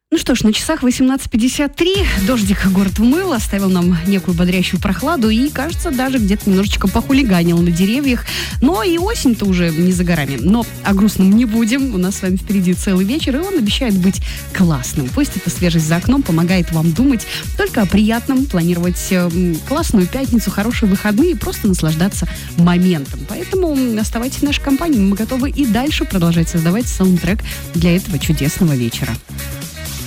Ну что ж, на часах 18:53. Дождик город умыл, оставил нам некую бодрящую прохладу и, кажется, даже где-то немножечко похулиганил на деревьях. Но и осень-то уже не за горами. Но о грустном не будем. У нас с вами впереди целый вечер, и он обещает быть классным. Пусть эта свежесть за окном помогает вам думать только о приятном, планировать классную пятницу, хорошие выходные и просто наслаждаться моментом. Поэтому оставайтесь в нашей компании. Мы готовы и дальше продолжать создавать саундтрек для этого чудесного вечера.